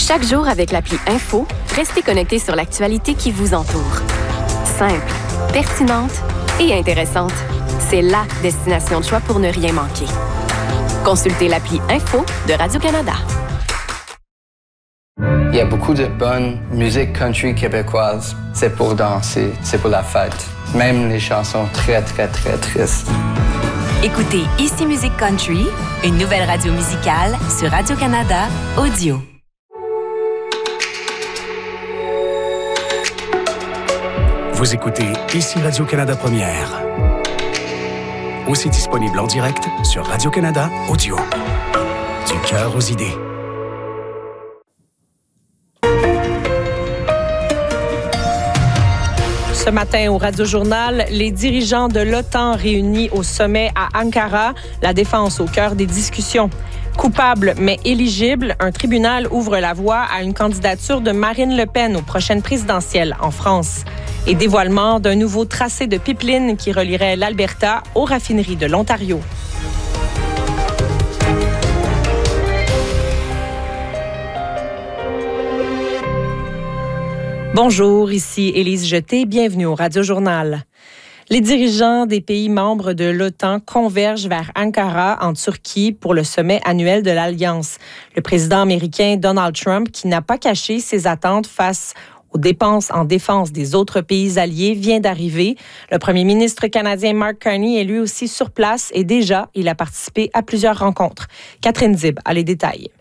Chaque jour avec l'appli Info, restez connecté sur l'actualité qui vous entoure. Simple, pertinente et intéressante. C'est la destination de choix pour ne rien manquer. Consultez l'appli Info de Radio-Canada. Il y a beaucoup de bonne musique country québécoise. C'est pour danser, c'est pour la fête. Même les chansons très, très, très tristes. Écoutez Ici Musique Country, une nouvelle radio musicale sur Radio-Canada Audio. Vous écoutez Ici Radio-Canada Première. Aussi disponible en direct sur Radio-Canada Audio. Du cœur aux idées. Ce matin au Radio-Journal, les dirigeants de l'OTAN réunis au sommet à Ankara, la défense au cœur des discussions. Coupable mais éligible, un tribunal ouvre la voie à une candidature de Marine Le Pen aux prochaines présidentielles en France. Et dévoilement d'un nouveau tracé de pipeline qui relierait l'Alberta aux raffineries de l'Ontario. Bonjour, ici Élise Jeté, bienvenue au Radio-Journal. Les dirigeants des pays membres de l'OTAN convergent vers Ankara, en Turquie, pour le sommet annuel de l'Alliance. Le président américain Donald Trump, qui n'a pas caché ses attentes face aux dépenses en défense des autres pays alliés, vient d'arriver. Le premier ministre canadien Mark Carney est lui aussi sur place et déjà, il a participé à plusieurs rencontres. Catherine Zib a les détails.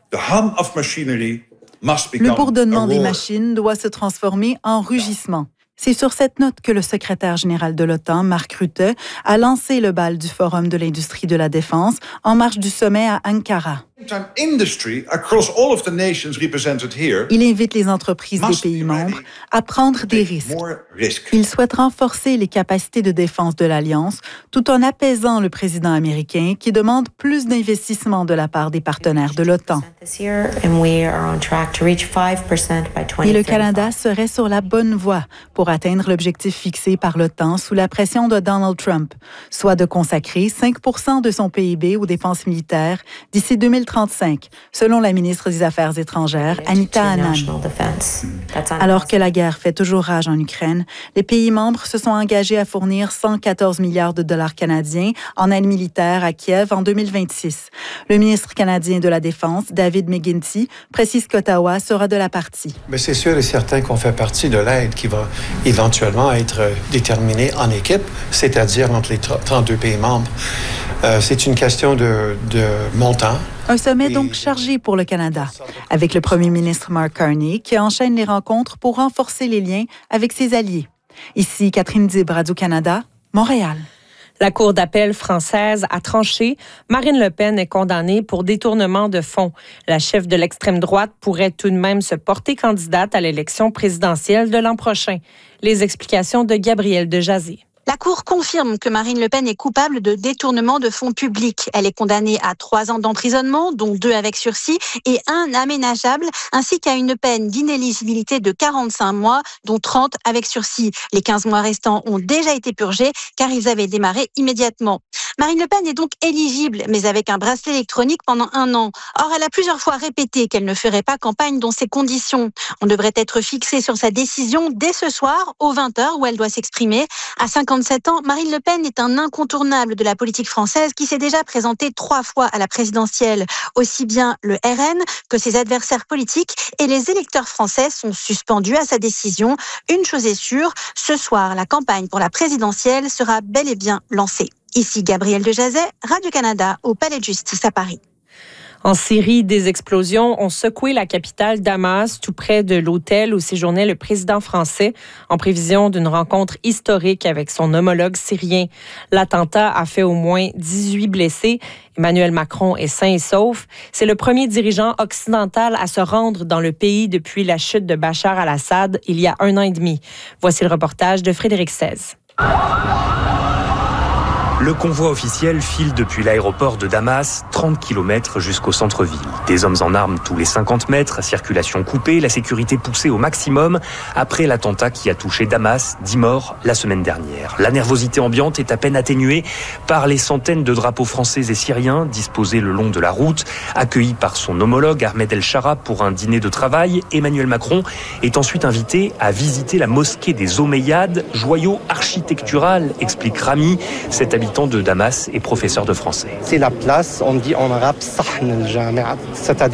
Le bourdonnement des machines doit se transformer en rugissement. C'est sur cette note que le secrétaire général de l'OTAN, Mark Rutte, a lancé le bal du Forum de l'industrie de la défense en marge du sommet à Ankara. Il invite les entreprises des pays membres à prendre des risques. Il souhaite renforcer les capacités de défense de l'Alliance tout en apaisant le président américain qui demande plus d'investissement de la part des partenaires de l'OTAN. Et le Canada serait sur la bonne voie pour atteindre l'objectif fixé par l'OTAN sous la pression de Donald Trump, soit de consacrer 5% de son PIB aux dépenses militaires d'ici 2035, selon la ministre des Affaires étrangères, Anita Anand. Alors que la guerre fait toujours rage en Ukraine, les pays membres se sont engagés à fournir 114 milliards de dollars canadiens en aide militaire à Kiev en 2026. Le ministre canadien de la Défense, David McGuinty, précise qu'Ottawa sera de la partie. Mais c'est sûr et certain qu'on fait partie de l'aide qui va éventuellement être déterminée en équipe, c'est-à-dire entre les 32 pays membres. C'est une question de montant. Un sommet donc chargé pour le Canada, avec le premier ministre Mark Carney qui enchaîne les rencontres pour renforcer les liens avec ses alliés. Ici Catherine Dib, Radio-Canada, Montréal. La Cour d'appel française a tranché. Marine Le Pen est condamnée pour détournement de fonds. La chef de l'extrême droite pourrait tout de même se porter candidate à l'élection présidentielle de l'an prochain. Les explications de Gabrielle Dejazé. La Cour confirme que Marine Le Pen est coupable de détournement de fonds publics. Elle est condamnée à 3 ans d'emprisonnement, dont 2 avec sursis et 1 aménageable, ainsi qu'à une peine d'inéligibilité de 45 mois, dont 30 avec sursis. Les 15 mois restants ont déjà été purgés car ils avaient démarré immédiatement. Marine Le Pen est donc éligible, mais avec un bracelet électronique pendant 1 an. Or, elle a plusieurs fois répété qu'elle ne ferait pas campagne dans ces conditions. On devrait être fixé sur sa décision dès ce soir, aux 20h, où elle doit s'exprimer. À 57 ans, Marine Le Pen est un incontournable de la politique française qui s'est déjà présentée 3 fois à la présidentielle. Aussi bien le RN que ses adversaires politiques et les électeurs français sont suspendus à sa décision. Une chose est sûre, ce soir, la campagne pour la présidentielle sera bel et bien lancée. Ici Gabrielle Dejazet, Radio-Canada, au Palais de Justice à Paris. En Syrie, des explosions ont secoué la capitale Damas, tout près de l'hôtel où séjournait le président français, en prévision d'une rencontre historique avec son homologue syrien. L'attentat a fait au moins 18 blessés. Emmanuel Macron est sain et sauf. C'est le premier dirigeant occidental à se rendre dans le pays depuis la chute de Bachar al-Assad il y a 1 an et demi. Voici le reportage de Frédéric Seize. Le Le convoi officiel file depuis l'aéroport de Damas, 30 km jusqu'au centre-ville. Des hommes en armes tous les 50 mètres, circulation coupée, la sécurité poussée au maximum après l'attentat qui a touché Damas, 10 morts la semaine dernière. La nervosité ambiante est à peine atténuée par les centaines de drapeaux français et syriens disposés le long de la route. Accueilli par son homologue Ahmed El Shara pour un dîner de travail, Emmanuel Macron est ensuite invité à visiter la mosquée des Omeyyades, joyau architectural, explique Rami, cet habitant de Damas et professeur de français. C'est la place, on dit en arabe, Sahn al-Jami'a, c'est-à-dire